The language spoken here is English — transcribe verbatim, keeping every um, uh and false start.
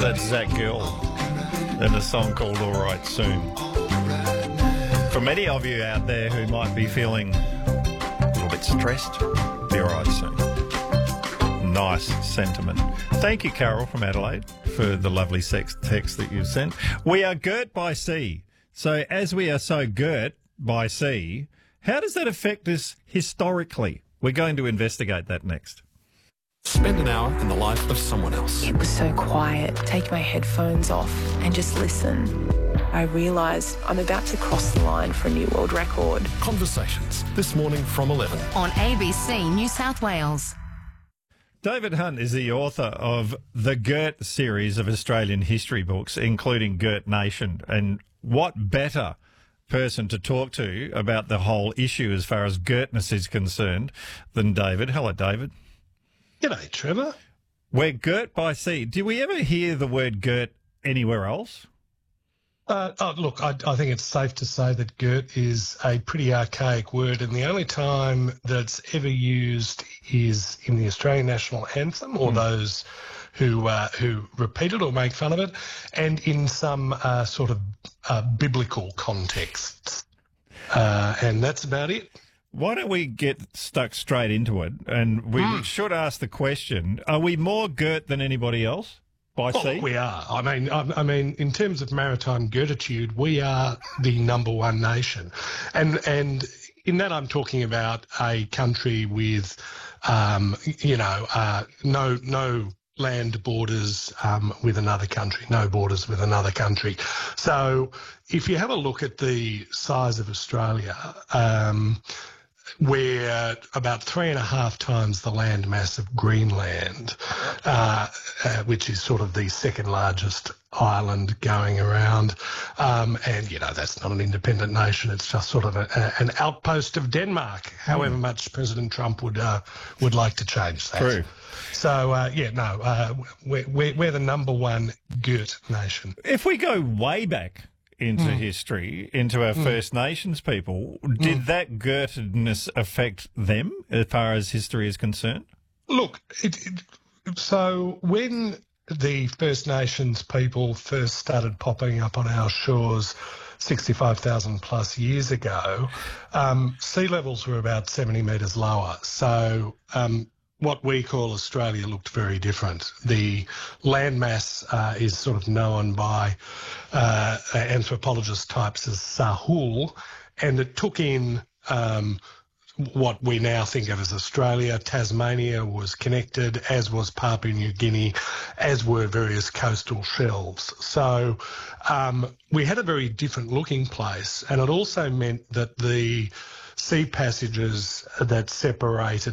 That's Zach Gill and a song called All Right Soon. For many of you out there who might be feeling a little bit stressed, be all right soon. Nice sentiment. Thank you, Carol from Adelaide, for the lovely sex text that you've sent. We are girt by sea. So as we are so girt by sea, how does that affect us historically? We're going to investigate that next. Spend an hour in the life of someone else. It was so quiet. Take my headphones off and just listen. I realised I'm about to cross the line for a new world record. Conversations, this morning from eleven. On A B C New South Wales. David Hunt is the author of the Girt series of Australian history books, including Girt Nation. And what better person to talk to about the whole issue as far as Girtness is concerned than David. Hello, David. G'day, Trevor. We're girt by sea. Do we ever hear the word girt anywhere else? Uh, oh, look, I, I think it's safe to say that girt is a pretty archaic word, and the only time that's ever used is in the Australian national anthem, or mm. those who uh, who repeat it or make fun of it, and in some uh, sort of uh, biblical contexts. Uh, and that's about it. Why don't we get stuck straight into it? And we mm. should ask the question, are we more girt than anybody else by oh, sea? We are. I mean, I, I mean, in terms of maritime girtitude, we are the number one nation. And and in that I'm talking about a country with, um, you know, uh, no no land borders um, with another country, no borders with another country. So if you have a look at the size of Australia, um, we're about three and a half times the land mass of Greenland, uh, uh, which is sort of the second largest island going around. Um, and, you know, that's not an independent nation. It's just sort of a, a, an outpost of Denmark, however much President Trump would uh, would like to change that. True. So, uh, yeah, no, uh, we're, we're, we're the number one girt nation. If we go way back into mm. history, into our mm. First Nations people, did mm. that girtedness affect them as far as history is concerned? Look, it, it, so when the First Nations people first started popping up on our shores sixty-five thousand plus years ago, um, sea levels were about seventy metres lower. So um, what we call Australia looked very different. The landmass uh, is sort of known by uh, anthropologist types as Sahul, and it took in um, what we now think of as Australia. Tasmania was connected, as was Papua New Guinea, as were various coastal shelves. So um, we had a very different looking place, and it also meant that the sea passages that separated